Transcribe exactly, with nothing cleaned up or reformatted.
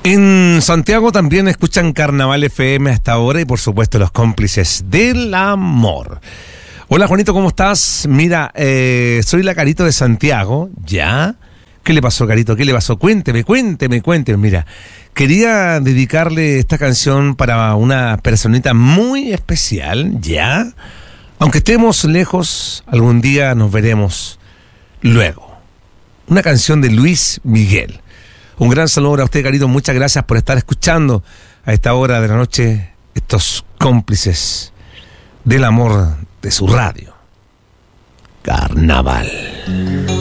En Santiago también escuchan Carnaval F M hasta ahora y por supuesto los cómplices del amor. Hola Juanito, ¿cómo estás? Mira, eh, soy la Carito de Santiago, ¿ya? ¿Qué le pasó, Carito? ¿Qué le pasó? Cuénteme, cuénteme, cuénteme. Mira, quería dedicarle esta canción para una personita muy especial, ¿ya? Aunque estemos lejos, algún día nos veremos luego. Una canción de Luis Miguel. Un gran saludo para usted, Carito. Muchas gracias por estar escuchando a esta hora de la noche estos cómplices del amor de su radio. Carnaval.